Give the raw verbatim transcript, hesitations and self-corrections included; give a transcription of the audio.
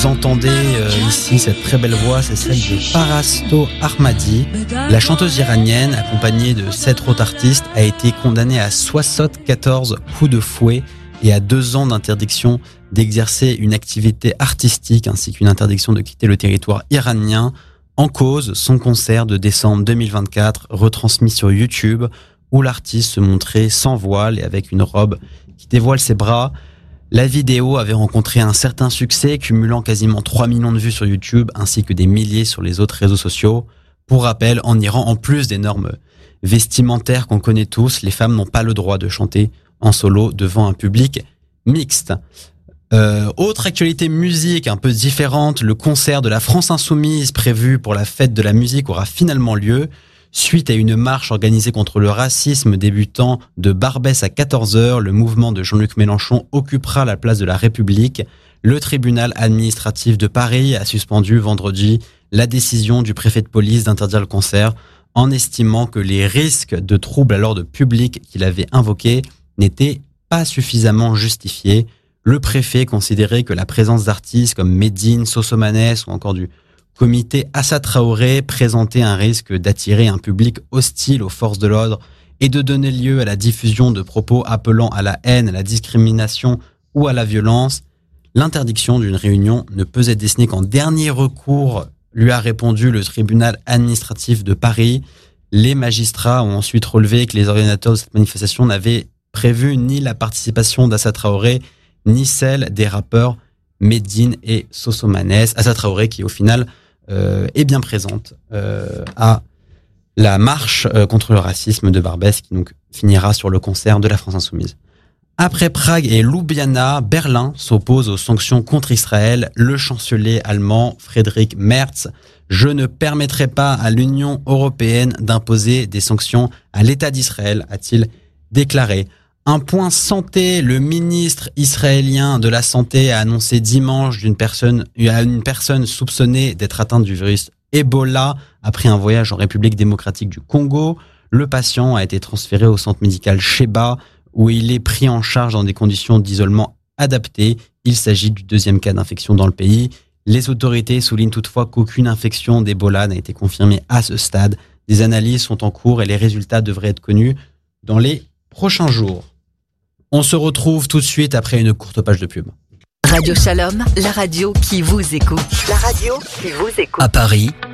vous entendez euh, ici, cette très belle voix, c'est celle de Parasto Ahmadi. La chanteuse iranienne, accompagnée de sept autres artistes, a été condamnée à soixante-quatorze coups de fouet et à deux ans d'interdiction d'exercer une activité artistique ainsi qu'une interdiction de quitter le territoire iranien. En cause, son concert de décembre deux mille vingt-quatre, retransmis sur YouTube, où l'artiste se montrait sans voile et avec une robe qui dévoile ses bras. La vidéo avait rencontré un certain succès, cumulant quasiment trois millions de vues sur YouTube, ainsi que des milliers sur les autres réseaux sociaux. Pour rappel, en Iran, en plus des normes vestimentaires qu'on connaît tous, les femmes n'ont pas le droit de chanter en solo devant un public mixte. Euh, autre actualité musique un peu différente, le concert de la France Insoumise prévu pour la fête de la musique aura finalement lieu. Suite à une marche organisée contre le racisme débutant de Barbès à quatorze heures, le mouvement de Jean-Luc Mélenchon occupera la place de la République. Le tribunal administratif de Paris a suspendu vendredi la décision du préfet de police d'interdire le concert en estimant que les risques de troubles à l'ordre public qu'il avait invoqués n'étaient pas suffisamment justifiés. Le préfet considérait que la présence d'artistes comme Medine, Sosomanes ou encore du comité Assa Traoré présentait un risque d'attirer un public hostile aux forces de l'ordre et de donner lieu à la diffusion de propos appelant à la haine, à la discrimination ou à la violence. L'interdiction d'une réunion ne peut être destinée qu'en dernier recours, lui a répondu le tribunal administratif de Paris. Les magistrats ont ensuite relevé que les organisateurs de cette manifestation n'avaient prévu ni la participation d'Assa Traoré, ni celle des rappeurs Medine et Sosomanes. Assa Traoré qui au final euh, est bien présente euh, à la marche euh, contre le racisme de Barbès qui donc finira sur le concert de la France Insoumise. Après Prague et Ljubljana, Berlin s'oppose aux sanctions contre Israël. Le chancelier allemand Friedrich Merz: je ne permettrai pas à l'Union européenne d'imposer des sanctions à l'État d'Israël, a-t-il déclaré. Un point santé, le ministre israélien de la Santé a annoncé dimanche d'une personne, à une personne soupçonnée d'être atteinte du virus Ebola après un voyage en République démocratique du Congo. Le patient a été transféré au centre médical Sheba où il est pris en charge dans des conditions d'isolement adaptées. Il s'agit du deuxième cas d'infection dans le pays. Les autorités soulignent toutefois qu'aucune infection d'Ebola n'a été confirmée à ce stade. Des analyses sont en cours et les résultats devraient être connus dans les prochains jours. On se retrouve tout de suite après une courte page de pub. Radio Shalom, la radio qui vous écoute. La radio qui vous écoute. À Paris,